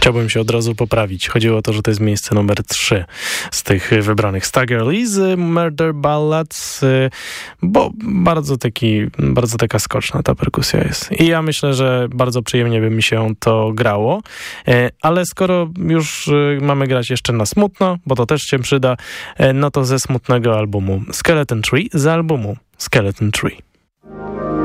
Chciałbym się od razu poprawić. Chodziło o to, że to jest miejsce numer 3 z tych wybranych. Stagger Lee z Murder Ballads, bo bardzo taka skoczna ta perkusja jest. I ja myślę, że bardzo przyjemnie by mi się to grało, ale skoro już mamy grać jeszcze na smutno, bo to też się przyda, no to ze smutnego albumu Skeleton Tree, z albumu Skeleton Tree.